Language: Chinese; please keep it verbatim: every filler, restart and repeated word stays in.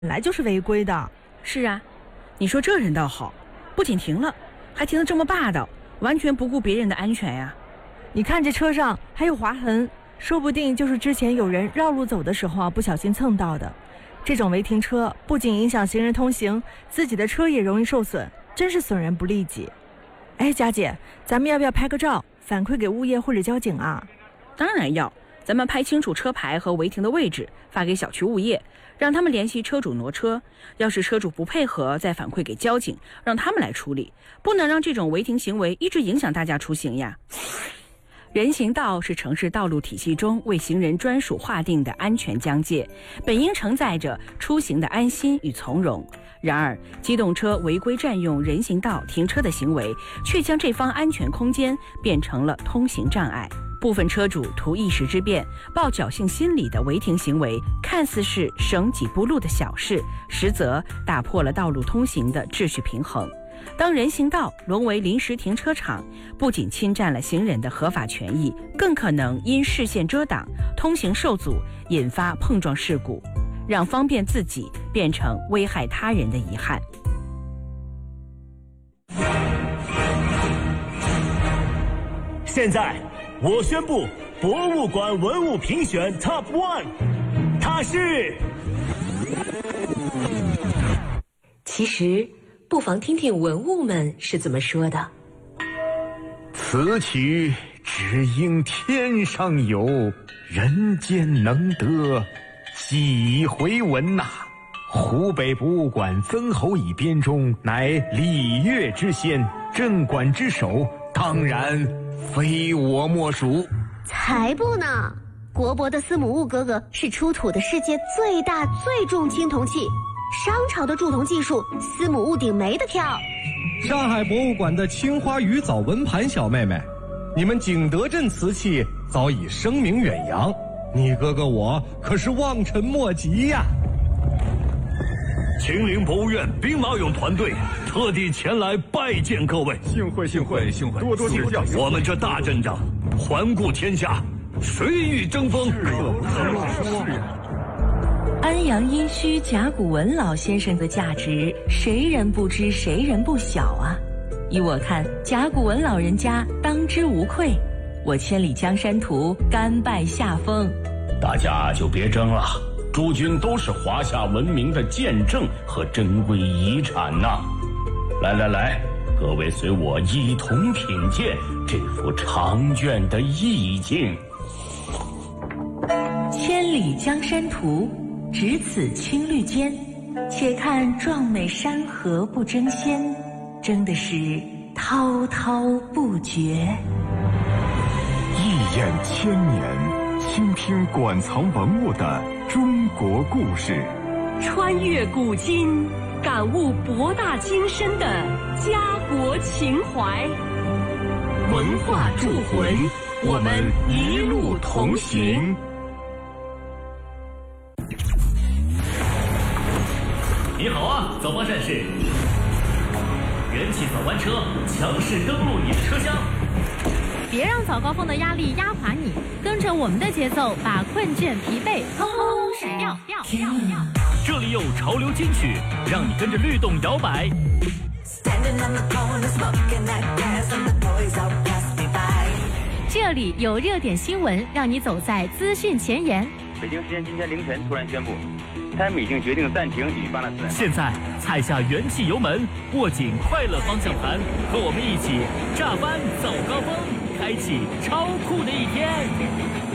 本来就是违规的。 是啊，你说这人倒好，不仅停了，还停得这么霸道，完全不顾别人的安全呀。 你看这车上还有划痕，说不定就是之前有人绕路走的时候啊，不小心蹭到的。这种违停车不仅影响行人通行，自己的车也容易受损，真是损人不利己。哎，佳姐，咱们要不要拍个照反馈给物业或者交警啊？ 当然要，咱们拍清楚车牌和违停的位置，发给小区物业，让他们联系车主挪车。要是车主不配合，再反馈给交警，让他们来处理。不能让这种违停行为一直影响大家出行呀。人行道是城市道路体系中为行人专属划定的安全疆界，本应承载着出行的安心与从容。然而，机动车违规占用人行道停车的行为，却将这方安全空间变成了通行障碍。部分车主图一时之便，抱侥幸心理的违停行为，看似是省几步路的小事，实则打破了道路通行的秩序平衡。当人行道沦为临时停车场，不仅侵占了行人的合法权益，更可能因视线遮挡、通行受阻，引发碰撞事故，让方便自己变成危害他人的遗憾。 现在我宣布，博物馆文物评选 Top One， 它是…… 其实不妨听听文物们是怎么说的。 此曲只应天上有，人间能得几回闻呐、啊！湖北博物馆曾侯乙编钟乃礼乐之先，镇馆之首，当然非我莫属。 才不呢！国博的司母戊哥哥是出土的世界最大最重青铜器，商朝的铸铜技术，司母戊顶没得挑。 上海博物馆的青花鱼藻纹盘小妹妹，你们景德镇瓷器早已声名远扬，你哥哥我可是望尘莫及呀。 秦陵博物院兵马俑团队特地前来拜见各位， 幸会幸会幸会，多多指教。 我们这大阵仗，环顾天下，谁与争锋？ 安阳殷墟甲骨文老先生的价值，谁人不知谁人不晓啊！依我看，甲骨文老人家当之无愧。我千里江山图甘拜下风。 大家就别争了，诸君都是华夏文明的见证和珍贵遗产呐、啊！来来来，各位随我一同品鉴这幅长卷的意境。 千里江山图，只此青绿间，且看壮美山河不争先，争的是滔滔不绝。 一眼千年，倾听馆藏文物的中国故事， 穿越古今，感悟博大精深的家国情怀。 文化铸魂，我们一路同行。 你好啊，早发战士！元气早班车强势登陆你的车厢， 别让早高峰的压力压垮你，跟着我们的节奏，把困倦疲惫通通甩掉。 这里有潮流金曲，让你跟着律动摇摆。 这里有热点新闻，让你走在资讯前沿。 北京时间今天凌晨突然宣布，他们已经决定暂停与巴勒斯坦。 现在踩下元气油门，握紧快乐方向盘，和我们一起炸翻早高峰，开启超酷的一天。